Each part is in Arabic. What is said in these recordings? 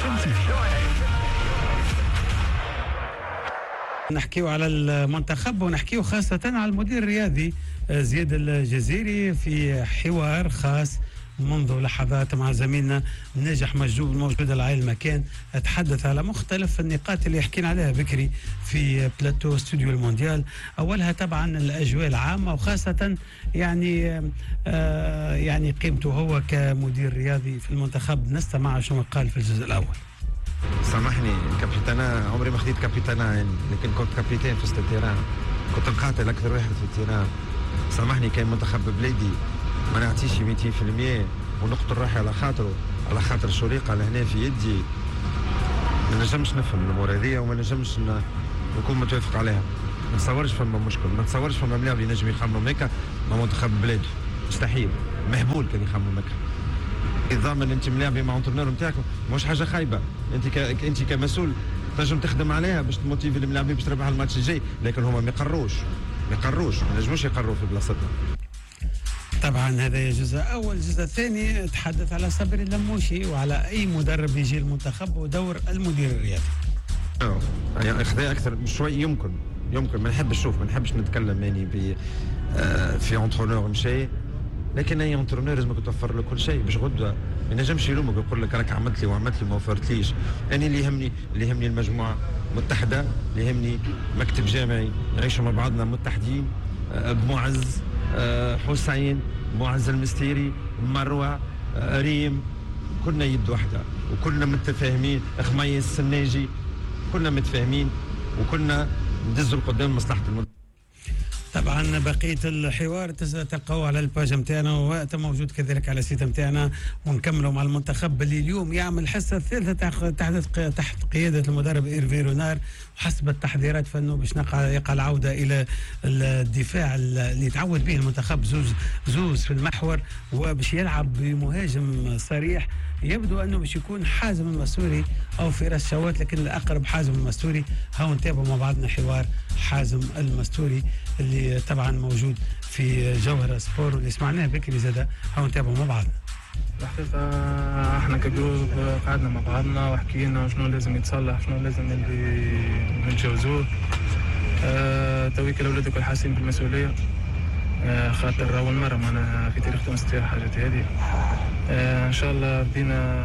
نحكيو على المنتخب ونحكيو خاصة على المدير الرياضي زياد الجزيري في حوار خاص منذ لحظات مع زميلنا ناجح مجدوب موجود على المكان. اتحدث على مختلف النقاط اللي حكينا عليها بكري في بلاتو استوديو المونديال. اولها طبعا الاجواء العامه وخاصه يعني قيمته هو كمدير رياضي في المنتخب. نستمع شنو قال في الجزء الاول. سامحني كابيتانا، عمري ما خديت كابيتانا يعني، لكن كنت كابيتان في التيران، كنت نقاتل اكثر واحد في التيران. سامحني كان منتخب بلادي ما نعطيش 200% ونقتل روحي على خاطر شريقه لهنا في يدي. ما نجمش نفهم الامور هذه وما نجمش نكون متوافق عليها. ما نتصورش فما مشكل، ما نتصورش فما ملاعب ينجم يخمم هكا مع منتخب بلاده، مستحيل، مهبول كان يخمم هكا. الضامن انت ملاعبي مع انترنور نتاعك مش حاجه خايبه، انت كمسؤول تنجم تخدم عليها باش تموتيفي الملاعبين باش تربح الماتش الجاي، لكن هما ما يقروش ما نجموش يقروا في بلاصتنا. طبعا هذا جزء اول. الجزء الثاني تحدث على صبري اللموشي وعلى اي مدرب يجي المنتخب ودور المدير الرياضي. يعني اخذها اكثر شوي يمكن ما نحبش نتكلم يعني في انترونور مشي، لكن اي انترونور لازم توفر له كل شيء باش غدوه ما ينجمش يلومك ويقول لك راك عملت لي ما وفرتليش. يعني اللي يهمني المجموعه متحده، اللي يهمني مكتب جامعي نعيشوا مع بعضنا متحدين بمعز حسين، معز المستيري، مروه، ريم، كلنا يد واحده وكلنا متفاهمين، خميس السناجي، كلنا متفاهمين وكلنا ندزوا لقدام مصلحه المنتخب. طبعا بقيه الحوار تلقوه على الباج نتاعنا وموجود كذلك على السيت نتاعنا. ونكملوا مع المنتخب اللي اليوم يعمل الحصه الثالثه تحت قياده المدرب إيرفي رونار، وحسب التحذيرات فانه باش يقع العوده الى الدفاع اللي تعود به المنتخب، زوز في المحور، وباش يلعب بمهاجم صريح. يبدو انه باش يكون حازم المسوري او فراس شوات، لكن الاقرب حازم المسوري. هاو نتابعوا مع بعضنا حوار حازم المستوري اللي طبعا موجود في جوهرة سبور واللي سمعناه بكري زاده. هاو نتابعوا مع بعضنا. الحقيقة احنا كجروب قعدنا مع بعضنا وحكينا شنو لازم يتصلح، شنو لازم اللي نتجاوزوه. تويك الاولاد الكل حاسين بالمسؤولية، خاطر اول مرة معنا في تاريخ تونس تصير حاجات هذه. ان شاء الله بدينا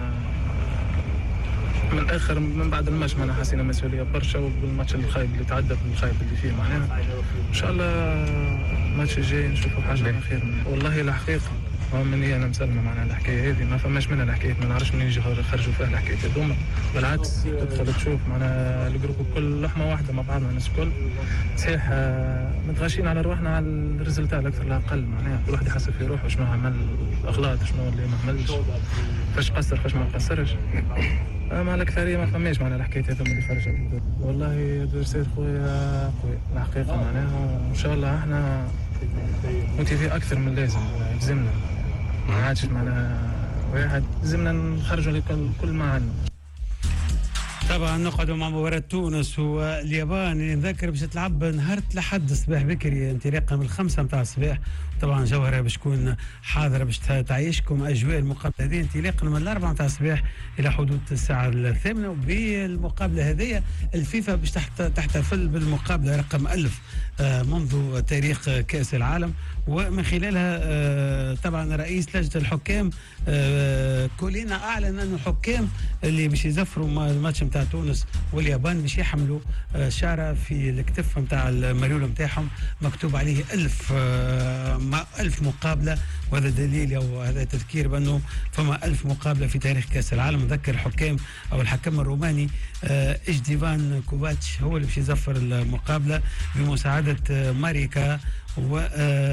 من بعد الماتش معنا حاسين مسؤولية برشا، وبالماتش الخايب اللي تعدى بالخايب اللي فيه معناها ان شاء الله الماتش الجاي نشوفوا حاجة خير. والله الحقيقة مني انا مسلمه معنا الحكايه هذه، ما فماش منها الحكايه، ما نعرفش منين يجي خرجوا فيها الحكايه هذوما. بالعكس تدخل تشوف معنا الجروب الكل لحمه واحده مع بعضنا الناس الكل. صحيح متغاشين على روحنا على الريزلت الاكثر لا اقل، معناها كل واحد يحسب في روحه شنو عمل اغلاط، شنو اللي ما عملش، فاش قصر فاش ما قصرش. مع الاكثريه ما فماش معنا الحكايه هذوما اللي خرجت. والله درسات خويا قوي الحقيقه معناها، وان شاء الله احنا موتيفي اكثر من اللازم. لازمنا ما عادش معنا واحد، لازمنا نخرجوا كل ما عندنا. طبعا نقعدوا مع مباراة تونس واليابان اللي نذكر باش تلعب نهار الأحد الصباح بكري انطلاقا من 5 متاع الصباح. طبعا جوهرة باش تكون حاضرة باش تعيشكم أجواء المقابلة هذه انطلاقا من 4 متاع الصباح إلى حدود الساعة 8. وبالمقابلة هذه الفيفا باش تحتفل بالمقابلة رقم 1000 منذ تاريخ كأس العالم، ومن خلالها طبعا رئيس لجنة الحكام كولينا أعلن أن الحكام اللي باش يزفروا الماتش نتاع تونس واليابان باش يحملوا شارة في الكتف نتاع المريول نتاعهم مكتوب عليه 1000 مقابلة. وهذا دليل او هذا تذكير بانه فما 1000 مقابلة في تاريخ كأس العالم. نذكر الحكام او الحكم الروماني إجديفان كوفاتش هو اللي باش يزفر المقابلة بمساعدة ماريكا و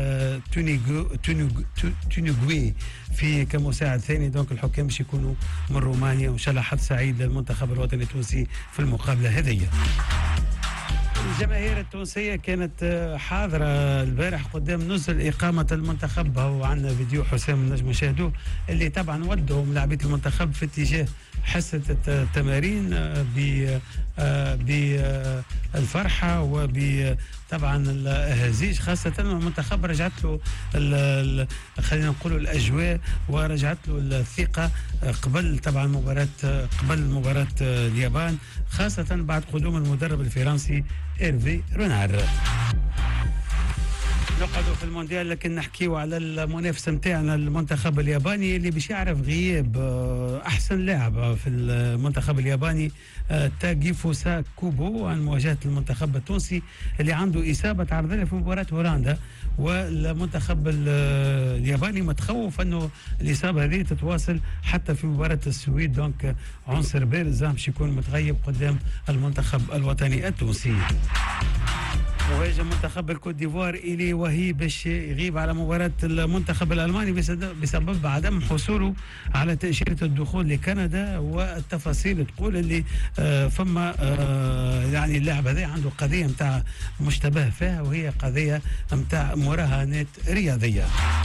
تونيغوي في كمساعد ثاني. دونك الحكام باش يكونوا من رومانيا، وان شاء الله حظ سعيد للمنتخب الوطني التونسي في المقابله هذه. الجماهير التونسية كانت حاضرة البارح قدام نزل إقامة المنتخب. هو عندنا فيديو حسام نجم نشاهدوه اللي طبعا ودوا لاعبية المنتخب في اتجاه حصة التمارين بالفرحة وبطبعا الهزيج، خاصة المنتخب رجعت له خلينا نقولوا الأجواء ورجعت له الثقة قبل طبعا مباراة اليابان، خاصة بعد قدوم المدرب الفرنسي إيرفي رونار. نقعدوا في المونديال لكن نحكيوا على المنافس نتاعنا المنتخب الياباني اللي باش يعرف غياب احسن لاعب في المنتخب الياباني تاغيفوسا كوبو عن مواجهه المنتخب التونسي اللي عنده اصابه عرضيه في مباراه هولندا، والمنتخب الياباني متخوف انه الاصابه هذه تتواصل حتى في مباراه السويد. دونك عنصر بارز باش يكون متغيب قدام المنتخب الوطني التونسي. مهاجم منتخب الكوت ديفوار إلي وهي باش يغيب على مباراة المنتخب الألماني بسبب عدم حصوله على تأشيرة الدخول لكندا، والتفاصيل تقول اللي فما يعني اللاعب هذا عنده قضية متاع مشتبه فيها، وهي قضية متاع مراهنات رياضية.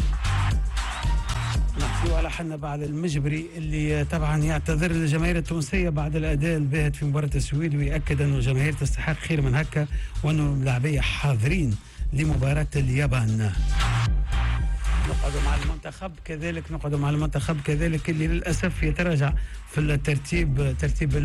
نحكيو على حنا بعد المجبري اللي طبعا يعتذر للجماهير التونسيه بعد الاداء الباهت في مباراه السويد، ويأكد انه الجماهير تستحق خير من هكا وانه اللاعبيه حاضرين لمباراه اليابان. نقعدوا مع المنتخب كذلك اللي للاسف يتراجع في الترتيب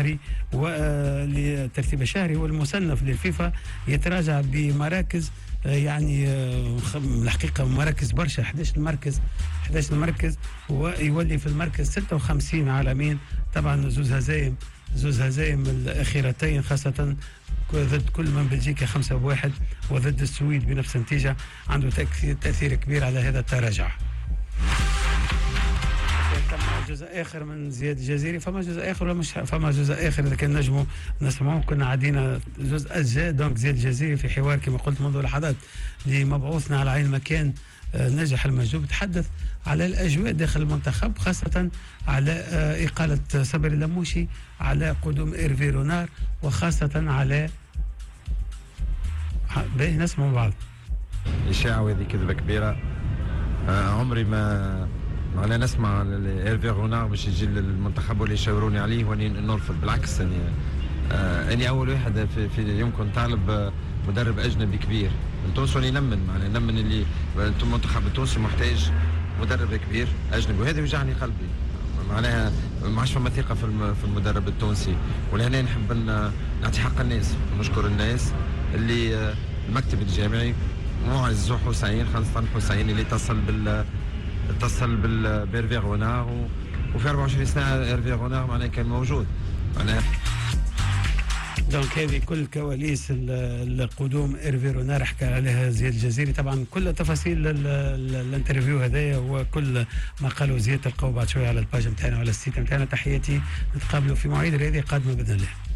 الشهري والمصنف للفيفا، يتراجع بمراكز يعني الحقيقه مراكز برشا، 11 مركز ويولي في المركز 56 عالميا. طبعا زوز هزايم الاخيرتين خاصه ضد كل من بلجيكا 5-1 وضد السويد بنفس النتيجه عنده تاثير كبير على هذا التراجع. جزء اخر من زياد الجزيري، فما جزء اخر ولا مش فما جزء اخر اذا كان نجموا نسمعوه كنا عادينا جزء اجزاء. دونك زياد الجزيري في حوار كما قلت منذ لحظات لمبعوثنا على عين مكان نجح المجذوب تحدث على الاجواء داخل المنتخب، خاصه على اقاله صبري اللموشي، على قدوم إيرفي رونار، وخاصه على نسمع بعض. اشاعه وهذه كذبه كبيره. عمري ما أنا نسمع إيرفي رونار باش يجي للمنتخب واللي يشاوروني عليه واني نرفض. بالعكس اني اول واحد في يمكن طالب مدرب اجنبي كبير التونسي، واني نمن اللي المنتخب التونسي محتاج مدرب كبير اجنبي، وهذا يوجعني قلبي. معناها ما عادش فما ثقه في المدرب التونسي، ولهنا نحب نعطي حق الناس ونشكر الناس اللي المكتب الجامعي معز حسين، خاصه حسين اللي اتصل بإيرفي رونار، وفي 24 ساعه إيرفي رونار معناها كان موجود معناها. دونك هذه كل كواليس القدوم إيرفي رونار حكى عليها زياد الجزيري. طبعا كل تفاصيل الانترفيو هذايا وكل ما قالوا زياد تلقاو بعد شويه على الباج نتاعنا وعلى السيت نتاعنا. تحياتي، نتقابلوا في مواعيد رياضيه قادمه باذن الله.